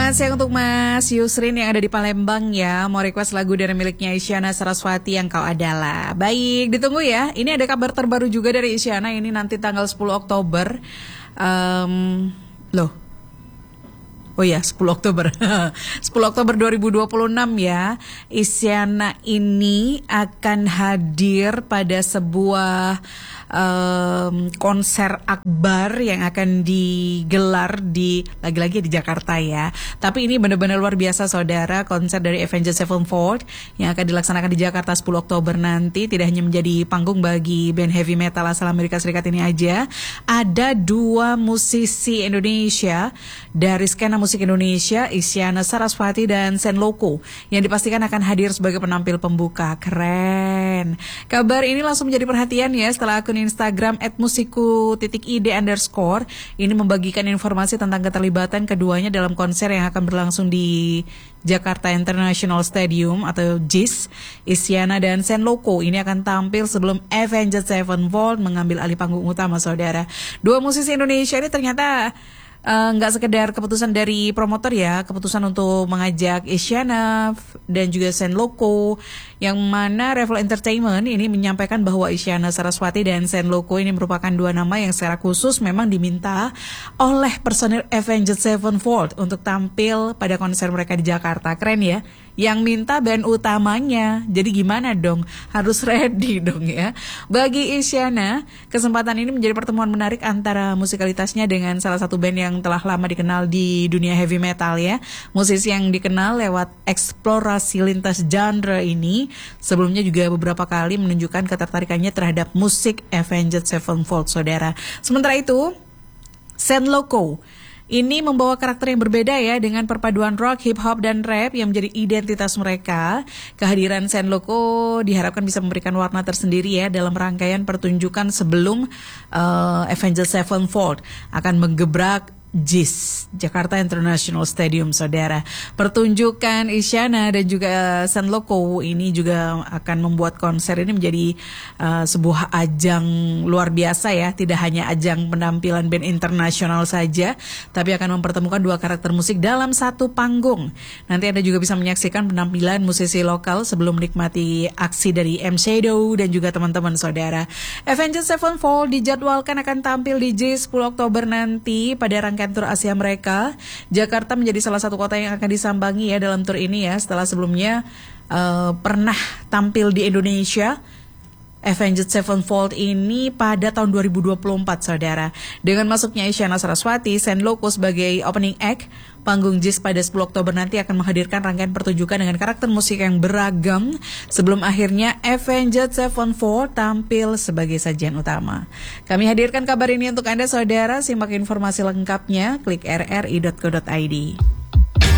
Selamat siang untuk Mas Yusrin yang ada di Palembang ya. Mau request lagu dari miliknya Isyana Saraswati yang Kau Adalah. Baik, ditunggu ya. Ini ada kabar terbaru juga dari Isyana. Ini nanti tanggal 10 Oktober. Oh ya, 10 Oktober. 10 Oktober 2026 ya. Isyana ini akan hadir pada sebuah konser akbar yang akan digelar lagi-lagi di Jakarta ya. Tapi ini benar-benar luar biasa saudara, konser dari Avenged Sevenfold yang akan dilaksanakan di Jakarta 10 Oktober nanti. Tidak hanya menjadi panggung bagi band heavy metal asal Amerika Serikat ini aja. Ada dua musisi Indonesia dari skena musik Indonesia, Isyana Saraswati dan Sen Loco, yang dipastikan akan hadir sebagai penampil pembuka. Keren. Kabar ini langsung menjadi perhatian ya setelah akun Instagram @musiku_id_ ini membagikan informasi tentang keterlibatan keduanya dalam konser yang akan berlangsung di Jakarta International Stadium atau JIS. Isyana dan Sen Loco ini akan tampil sebelum Avenged Sevenfold mengambil alih panggung utama saudara. Dua musisi Indonesia ini ternyata nggak sekedar keputusan dari promotor ya, keputusan untuk mengajak Isyana dan juga Sen Loco, yang mana Revel Entertainment ini menyampaikan bahwa Isyana Saraswati dan Sen Loco ini merupakan dua nama yang secara khusus memang diminta oleh personil Avenged Sevenfold untuk tampil pada konser mereka di Jakarta. Keren ya, yang minta band utamanya. Jadi gimana dong? Harus ready dong ya. Bagi Isyana, kesempatan ini menjadi pertemuan menarik antara musikalitasnya dengan salah satu band yang telah lama dikenal di dunia heavy metal ya. Musisi yang dikenal lewat eksplorasi lintas genre ini sebelumnya juga beberapa kali menunjukkan ketertarikannya terhadap musik Avenged Sevenfold saudara. Sementara itu, Sen Loco ini membawa karakter yang berbeda ya, dengan perpaduan rock, hip hop, dan rap yang menjadi identitas mereka. Kehadiran Sen Loco diharapkan bisa memberikan warna tersendiri ya dalam rangkaian pertunjukan sebelum Avenged Sevenfold akan menggebrak JIS, Jakarta International Stadium saudara. Pertunjukan Isyana dan juga Sen Loco ini juga akan membuat konser ini menjadi sebuah ajang luar biasa ya. Tidak hanya ajang penampilan band internasional saja, tapi akan mempertemukan dua karakter musik dalam satu panggung. Nanti Anda juga bisa menyaksikan penampilan musisi lokal sebelum menikmati aksi dari M Shadow dan juga teman-teman saudara. Avenged Sevenfold dijadwalkan akan tampil di JIS 10 Oktober nanti pada rangkaian tur Asia mereka. Jakarta menjadi salah satu kota yang akan disambangi ya dalam tur ini ya, setelah sebelumnya pernah tampil di Indonesia. Avenged Sevenfold ini pada tahun 2024 saudara. Dengan masuknya Isyana Saraswati, Sen Loco sebagai opening act, panggung JIS pada 10 Oktober nanti akan menghadirkan rangkaian pertunjukan dengan karakter musik yang beragam sebelum akhirnya Avenged Sevenfold tampil sebagai sajian utama. Kami hadirkan kabar ini untuk Anda saudara. Simak informasi lengkapnya, klik rri.co.id.